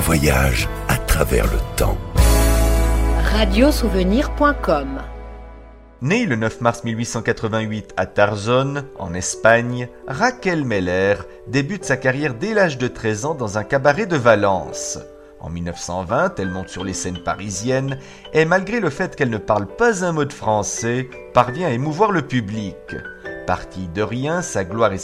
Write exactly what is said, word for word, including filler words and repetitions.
voyage à travers le temps. radiosouvenir point com. Née le neuf mars mille huit cent quatre-vingt-huit à Tarzone, en Espagne, Raquel Meller débute sa carrière dès l'âge de treize ans dans un cabaret de Valence. En mille neuf cent vingt, elle monte sur les scènes parisiennes et, malgré le fait qu'elle ne parle pas un mot de français, parvient à émouvoir le public. Partie de rien, sa gloire est